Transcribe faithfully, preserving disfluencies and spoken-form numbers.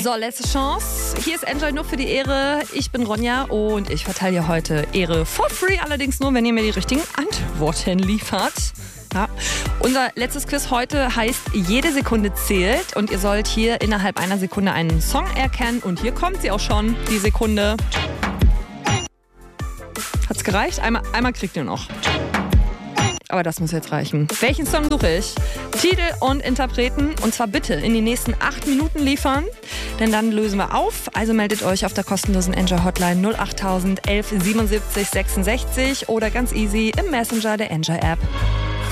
So, letzte Chance. Hier ist Enjoy nur für die Ehre. Ich bin Ronja und ich verteile hier heute Ehre for free, allerdings nur, wenn ihr mir die richtigen Antworten liefert. Ja. Unser letztes Quiz heute heißt Jede Sekunde zählt und ihr sollt hier innerhalb einer Sekunde einen Song erkennen und hier kommt sie auch schon, die Sekunde. Hat's gereicht? Einmal, einmal kriegt ihr noch. Aber das muss jetzt reichen. Welchen Song suche ich? Titel und Interpreten und zwar bitte in den nächsten acht Minuten liefern, denn dann lösen wir auf. Also meldet euch auf der kostenlosen Enjoy Hotline null acht tausend elf siebenundsiebzig sechsundsechzig oder ganz easy im Messenger der Enjoy App.